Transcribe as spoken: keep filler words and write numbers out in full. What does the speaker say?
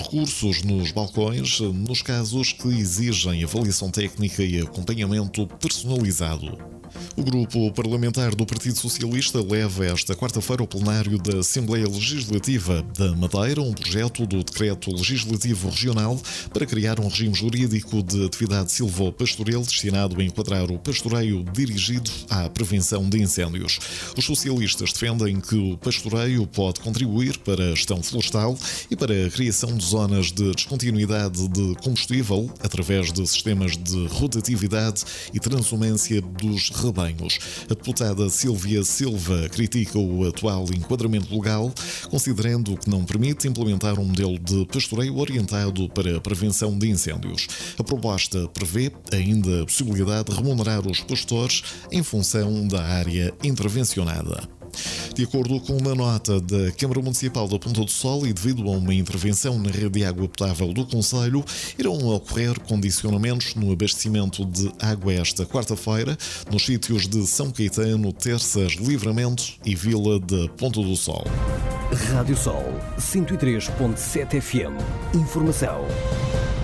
recursos nos balcões nos casos que exigem avaliação técnica e acompanhamento personalizado. O grupo parlamentar do Partido Socialista leva esta quarta-feira ao plenário da Assembleia Legislativa da Madeira um projeto do Decreto Legislativo Regional para criar um regime jurídico de atividade silvopastoril destinado a enquadrar o pastoreio dirigido à prevenção de incêndios. Os socialistas defendem que o pastoreio pode contribuir para a gestão florestal e para a criação de zonas de descontinuidade de combustível através de sistemas de rotatividade e transumância dos rebanhos. A deputada Sílvia Silva critica o atual enquadramento legal, considerando que não permite implementar um modelo de pastoreio orientado para a prevenção de incêndios. A proposta prevê ainda a possibilidade de remunerar os pastores em função da área intervencionada. De acordo com uma nota da Câmara Municipal da Ponta do Sol e devido a uma intervenção na rede de água potável do concelho, irão ocorrer condicionamentos no abastecimento de água esta quarta-feira nos sítios de São Caetano, Terças, Livramento e Vila da Ponta do Sol. Rádio Sol cento e três ponto sete F M. Informação